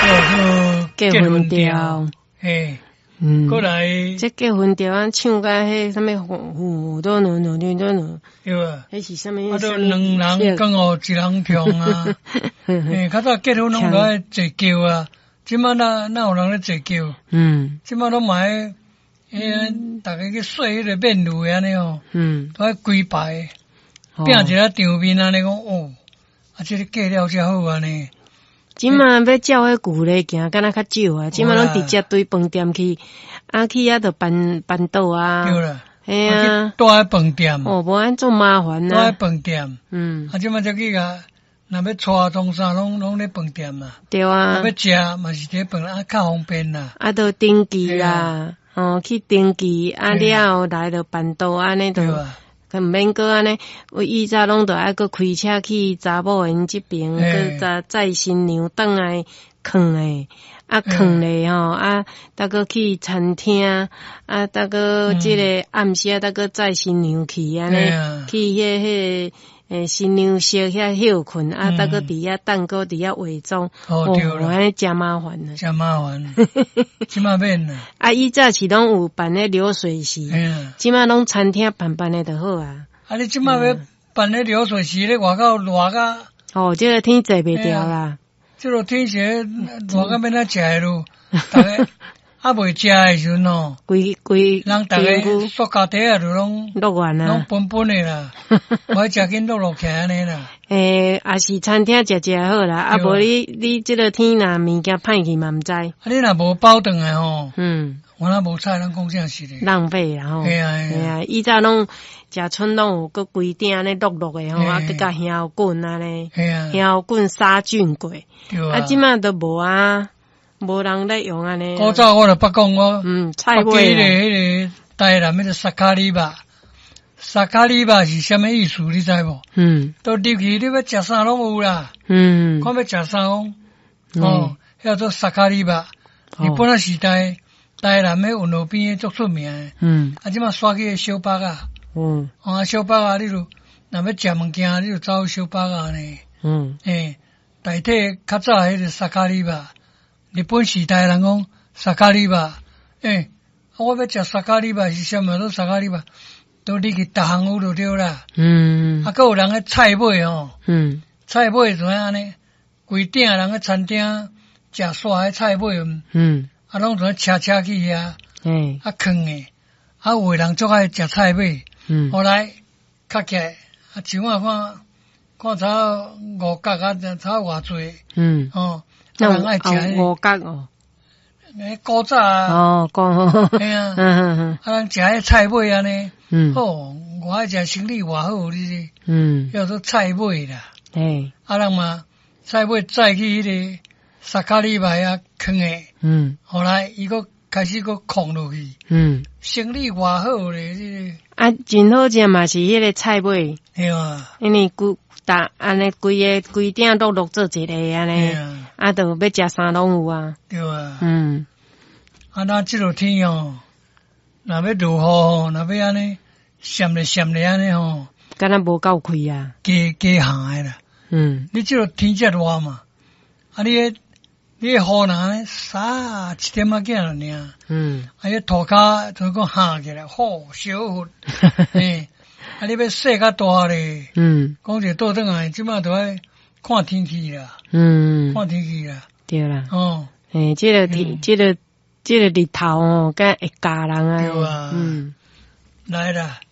结婚调， 嘿， 过来这结婚调啊，唱甲迄什么胡多努， 对啊， 迄是什么？ 啊，都两人刚好一人唱啊。嘿，较早结婚拢都爱坐轿啊，即摆哪有人咧坐轿？即摆拢买，大家去洗迄个面炉安尼哦，都爱规排，拼一个场面安尼讲哦，啊，这个嫁了才好安尼。 即马要照迄旧咧行，敢若较少啊。即马拢直接对饭店去，去遐着办桌啊。 对啦， 嘿啊， 住喺饭店。 哦，无安做麻烦住喺饭店。即马才去甲，若要带东西拢咧饭店啦。 对啊。 若要食嘛是伫饭啊，较方便啦。 着登记啦，去登记了后来着办桌安尼着。毋免搁安尼，以前拢着爱搁开车去查某因即边，搁载新娘转来囥诶，囥咧吼，再搁去餐厅，再搁即个暗时再搁载新娘去安尼，去迄新娘宿遐休困，再搁伫遐等，搁伫遐化妆，安尼真麻烦啊！ 真麻烦，即马免啦。 以前是拢有办咧流水席，即马拢餐厅办诶就好啊。 你即马要办咧流水席咧，外口热甲。 这个天坐袂掉啦。 这个天时热甲免哪食诶咯，大家未食诶时阵哦，人大家塑胶袋啊，就拢落完啦， 拢本诶啦，我食紧落起安尼啦。 也是餐厅食好啦，无你这个天若物件歹去嘛毋知。 你若无包顿诶吼，我若无菜，咱讲啥是咧？ 浪费啦吼。系啊，以前拢食春拢有个规定咧落诶吼，佮甲香棍啊咧，香棍杀菌过。即马都无啊。无人咧用安尼。 古早我著捌讲我， 菜尾迄个台南迄个沙卡里吧，沙卡里吧是啥物意思？你知无？都入去你要食啥拢有啦。看要食啥讲，叫做沙卡里吧。日本仔时代台南迄运路边足出名诶。即马刷去小北啊。小北啊，你若要食物件，你就走小北啊呢。代替较早迄个沙卡里吧。日本时代人讲沙卡里吧，我要食沙卡里吧是啥物？都沙卡里吧，都你去逐项有就对啦。还有人个菜尾吼，菜尾怎样呢？规鼎人个餐厅食煞迄菜尾，拢怎车去遐，囥诶，有诶人足爱食菜尾，后来较起来，像我看差五角差偌济，人爱食五角哦， 古早啊，嘿啊，人食迄菜尾安尼，我爱食生理偌好，你知？叫做菜尾啦，人嘛菜尾再去迄个沙卡里吧遐囥诶，后来伊个开始个空落去，生理偌好咧， 真好食嘛是迄个菜尾， 对啊， 因为安尼规鼎落做一个安尼，就要食啥拢有啊。 对啊。咱即落天哦，若要落雨吼，若要安尼闪咧安尼吼， 敢若无够开啊。 加行诶啦。你即落天遮热嘛，你迄雨若洒一点仔囝尔。迄涂骹就讲下起来，小雨。你要洗较大咧，讲者倒转来，即马都爱看天气啦，看天气啦， 对啦，这个日头甲会加人啊， 对啊，来啦，